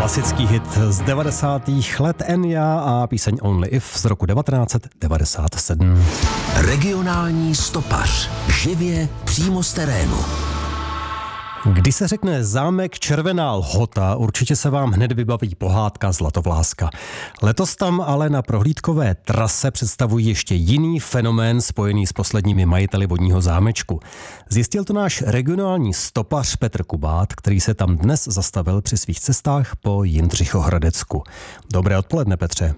Klasický hit z 90. let Enya a píseň Only If z roku 1997. Regionální stopař. Živě přímo z terénu. Když se řekne zámek Červená Lhota, určitě se vám hned vybaví pohádka Zlatovláska. Letos tam ale na prohlídkové trase představují ještě jiný fenomén spojený s posledními majiteli vodního zámečku. Zjistil to náš regionální stopař Petr Kubát, který se tam dnes zastavil při svých cestách po Jindřichohradecku. Dobré odpoledne, Petře.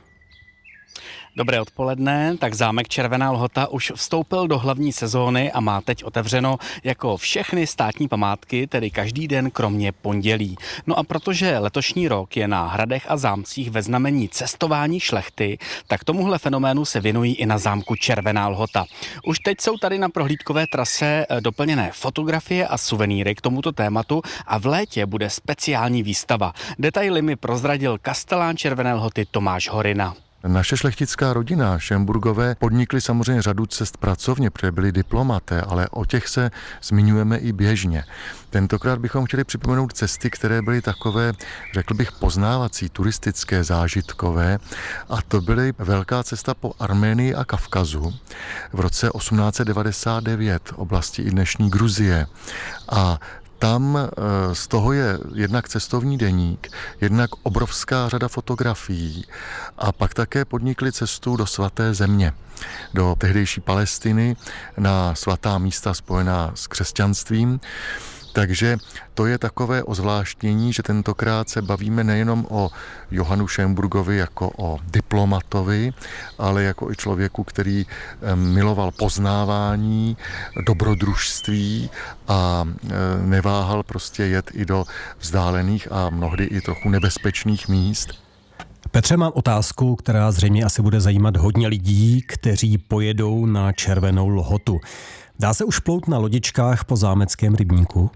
Dobré odpoledne, tak zámek Červená Lhota už vstoupil do hlavní sezóny a má teď otevřeno jako všechny státní památky, tedy každý den kromě pondělí. No a protože letošní rok je na hradech a zámcích ve znamení cestování šlechty, tak tomuhle fenoménu se věnují i na zámku Červená Lhota. Už teď jsou tady na prohlídkové trase doplněné fotografie a suvenýry k tomuto tématu a v létě bude speciální výstava. Detaily mi prozradil kastelán Červené Lhoty Tomáš Horina. Naše šlechtická rodina Šemburgové podnikli samozřejmě řadu cest pracovně, protože byli diplomaté, ale o těch se zmiňujeme i běžně. Tentokrát bychom chtěli připomenout cesty, které byly takové, řekl bych, poznávací, turistické, zážitkové. A to byly velká cesta po Arménii a Kavkazu v roce 1899, oblasti i dnešní Gruzie. A tam z toho je jednak cestovní deník, jednak obrovská řada fotografií a pak také podnikli cestu do svaté země, do tehdejší Palestiny, na svatá místa spojená s křesťanstvím. Takže to je takové ozvláštnění, že tentokrát se bavíme nejenom o Johanu Šemburgovi jako o diplomatovi, ale jako i člověku, který miloval poznávání, dobrodružství a neváhal prostě jet i do vzdálených a mnohdy i trochu nebezpečných míst. Petře, mám otázku, která zřejmě asi bude zajímat hodně lidí, kteří pojedou na Červenou Lhotu. Dá se už plout na lodičkách po zámeckém rybníku?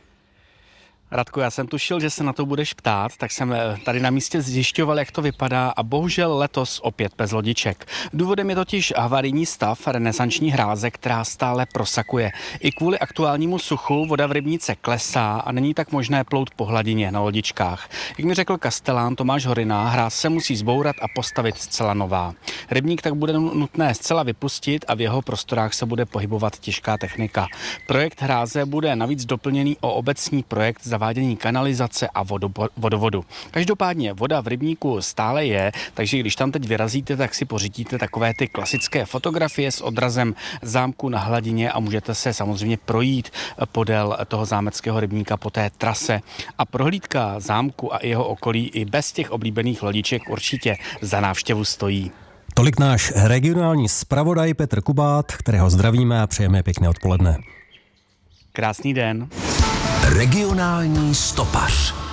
Radko, já jsem tušil, že se na to budeš ptát, tak jsem tady na místě zjišťoval, jak to vypadá a bohužel letos opět bez lodiček. Důvodem je totiž havarijní stav renesanční hráze, která stále prosakuje. I kvůli aktuálnímu suchu voda v rybníce klesá a není tak možné plout po hladině na lodičkách. Jak mi řekl kastelán Tomáš Horina, hráz se musí zbourat a postavit zcela nová. Rybník tak bude nutné zcela vypustit a v jeho prostorách se bude pohybovat těžká technika. Projekt hráze bude navíc doplněný o obecní projekt zavádění kanalizace a vodovodu. Každopádně voda v rybníku stále je, takže když tam teď vyrazíte, tak si pořídíte takové ty klasické fotografie s odrazem zámku na hladině a můžete se samozřejmě projít podél toho zámeckého rybníka po té trase. A prohlídka zámku a jeho okolí i bez těch oblíbených lodiček určitě za návštěvu stojí. Tolik náš regionální zpravodaj Petr Kubát, kterého zdravíme a přejeme pěkné odpoledne. Krásný den. Regionální stopař.